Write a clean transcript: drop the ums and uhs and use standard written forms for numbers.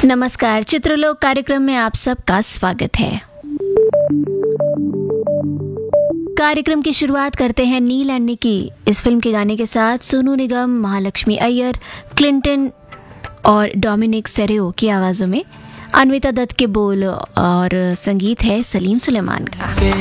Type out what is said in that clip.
नमस्कार, चित्रलोक कार्यक्रम में आप सबका स्वागत है। कार्यक्रम की शुरुआत करते हैं नील एंड निकी इस फिल्म के गाने के साथ। सोनू निगम, महालक्ष्मी अय्यर, क्लिंटन और डोमिनिक सेरेओ की आवाज़ों में। अन्विता दत्त के बोल और संगीत है सलीम सुलेमान का।